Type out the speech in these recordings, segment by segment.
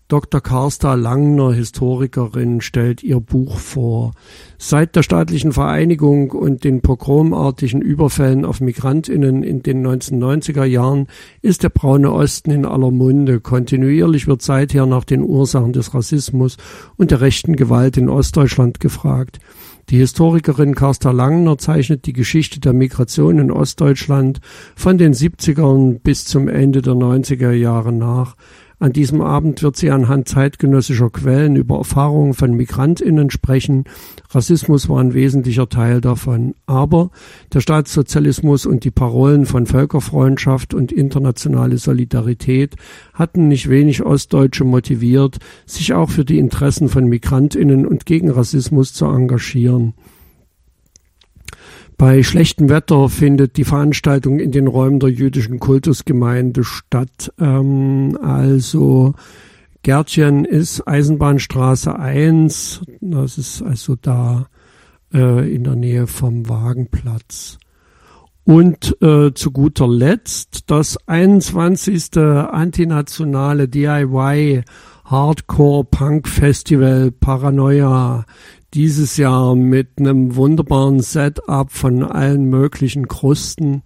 Dr. Carsta Langner, Historikerin, stellt ihr Buch vor. Seit der staatlichen Vereinigung und den pogromartigen Überfällen auf MigrantInnen in den 1990er Jahren ist der Braune Osten in aller Munde. Kontinuierlich wird seither nach den Ursachen des Rassismus und der rechten Gewalt in Ostdeutschland gefragt. Die Historikerin Carsta Langner zeichnet die Geschichte der Migration in Ostdeutschland von den 70ern bis zum Ende der 90er Jahre nach. An diesem Abend wird sie anhand zeitgenössischer Quellen über Erfahrungen von MigrantInnen sprechen. Rassismus war ein wesentlicher Teil davon. Aber der Staatssozialismus und die Parolen von Völkerfreundschaft und internationale Solidarität hatten nicht wenig Ostdeutsche motiviert, sich auch für die Interessen von MigrantInnen und gegen Rassismus zu engagieren. Bei schlechtem Wetter findet die Veranstaltung in den Räumen der jüdischen Kultusgemeinde statt. Also Gärtchen ist Eisenbahnstraße 1, das ist also da in der Nähe vom Wagenplatz. Und zu guter Letzt das 21. antinationale DIY Hardcore Punk Festival Paranoia. Dieses Jahr mit einem wunderbaren Setup von allen möglichen Krusten.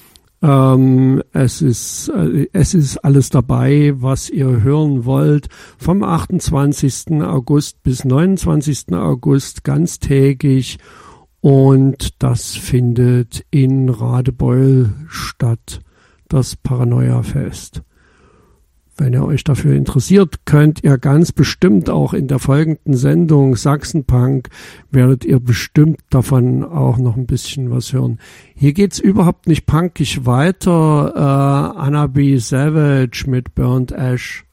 Es ist alles dabei, was ihr hören wollt. Vom 28. August bis 29. August ganztägig. Und das findet in Radebeul statt, das Paranoia-Fest. Wenn ihr euch dafür interessiert, könnt ihr ganz bestimmt auch in der folgenden Sendung Sachsenpunk, werdet ihr bestimmt davon auch noch ein bisschen was hören. Hier geht's überhaupt nicht punkig weiter. Anna B. Savage mit Burnt Ash.